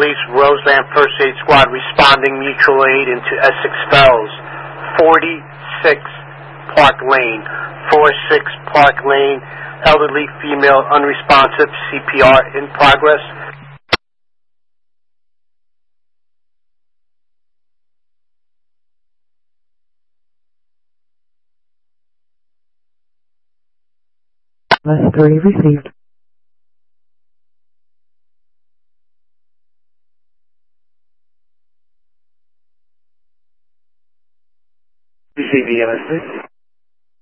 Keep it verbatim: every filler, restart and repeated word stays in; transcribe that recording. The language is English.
Police, Roseland First Aid Squad responding mutual aid into Essex Fells, forty-six Park Lane, forty-six Park Lane, elderly female unresponsive, C P R in progress. Less three received. Receiving M S three.